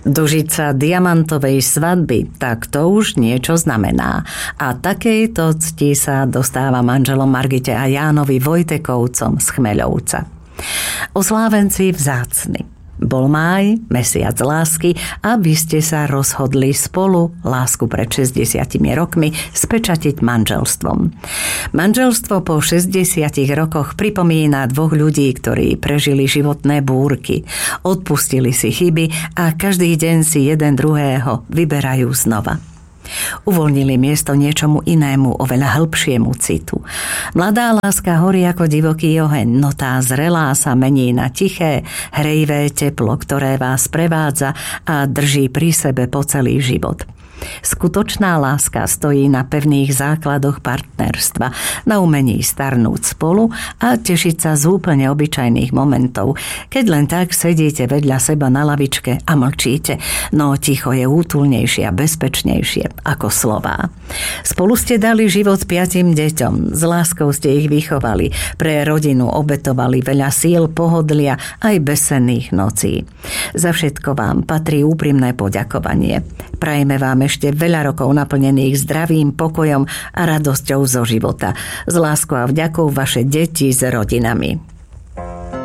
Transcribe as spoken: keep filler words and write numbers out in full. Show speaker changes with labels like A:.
A: Dožiť sa diamantovej svadby, tak to už niečo znamená. A takejto cti sa dostáva manželom Margite a Jánovi Vojtekovcom z Chmeľovca. Oslávenci vzácni. Bol máj, mesiac lásky a vy ste sa rozhodli spolu lásku pred šesťdesiatimi rokmi spečatiť manželstvom. Manželstvo po šesťdesiatich rokoch pripomína dvoch ľudí, ktorí prežili životné búrky, odpustili si chyby a každý deň si jeden druhého vyberajú znova. Uvoľnili miesto niečomu inému, oveľa hĺbšiemu citu. Mladá láska horí ako divoký oheň, no tá zrelá sa mení na tiché, hrejivé teplo, ktoré vás prevádza a drží pri sebe po celý život. Skutočná láska stojí na pevných základoch partnerstva, na umení starnúť spolu a tešiť sa z úplne obyčajných momentov, keď len tak sedíte vedľa seba na lavičke a mlčíte, no ticho je útulnejšie a bezpečnejšie ako slová. Spolu ste dali život piatim deťom, s láskou ste ich vychovali, pre rodinu obetovali veľa síl, pohodlia aj bezsenných nocí. Za všetko vám patrí úprimné poďakovanie. Prajeme vám ešte veľa rokov naplnených zdravím, pokojom a radosťou zo života. S láskou a vďakou vaše deti s rodinami.